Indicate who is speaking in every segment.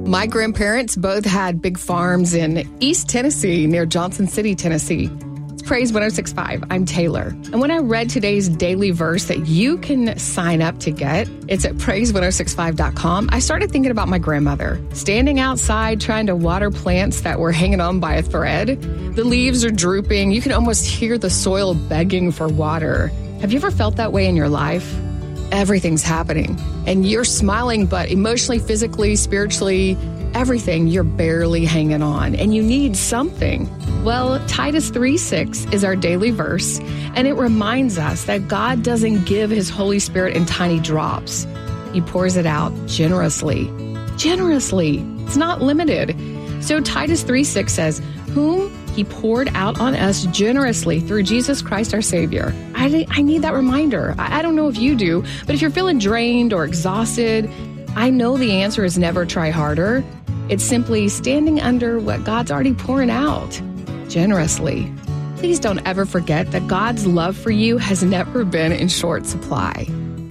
Speaker 1: My grandparents both had big farms in East Tennessee near Johnson City, Tennessee. It's Praise 106.5. I'm Taylor. And when I read today's daily verse that you can sign up to get, it's at praise1065.com, I started thinking about my grandmother, standing outside trying to water plants that were hanging on by a thread. The leaves are drooping. You can almost hear the soil begging for water. Have you ever felt that way in your life? Everything's happening, and you're smiling, but emotionally, physically, spiritually, everything, you're barely hanging on, and you need something. Well, Titus 3:6 is our daily verse, and it reminds us that God doesn't give his Holy Spirit in tiny drops. He pours it out generously. Generously. It's not limited. So Titus 3:6 says, whom he poured out on us generously through Jesus Christ our Savior. I need that reminder. I don't know if you do, but if you're feeling drained or exhausted, I know the answer is never try harder. It's simply standing under what God's already pouring out generously. Please don't ever forget that God's love for you has never been in short supply.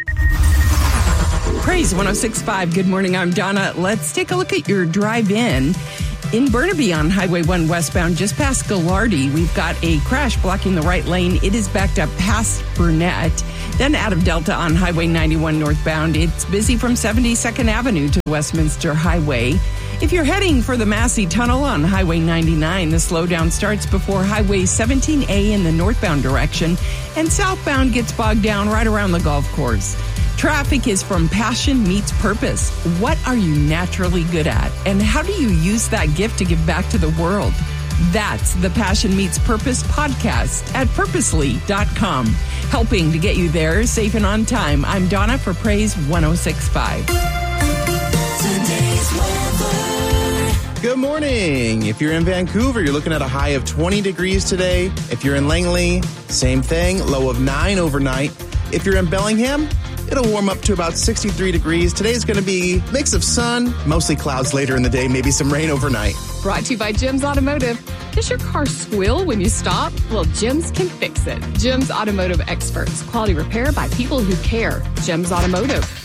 Speaker 2: Praise 106.5. Good morning. I'm Donna. Let's take a look at your drive-in. In Burnaby on Highway 1 westbound, just past Gallardi, we've got a crash blocking the right lane. It is backed up past Burnett. Then out of Delta on Highway 91 northbound, it's busy from 72nd Avenue to Westminster Highway. If you're heading for the Massey Tunnel on Highway 99, the slowdown starts before Highway 17A in the northbound direction, and southbound gets bogged down right around the golf course. Traffic is from Passion Meets Purpose. What are you naturally good at? And how do you use that gift to give back to the world? That's the Passion Meets Purpose podcast at purposely.com. Helping to get you there safe and on time. I'm Donna for Praise 106.5.
Speaker 3: Today's weather. Good morning. If you're in Vancouver, you're looking at a high of 20 degrees today. If you're in Langley, same thing, low of 9 overnight. If you're in Bellingham, it'll warm up to about 63 degrees. Today's going to be a mix of sun, mostly clouds later in the day, maybe some rain overnight.
Speaker 1: Brought to you by Jim's Automotive. Does your car squeal when you stop? Well, Jim's can fix it. Jim's Automotive experts. Quality repair by people who care. Jim's Automotive.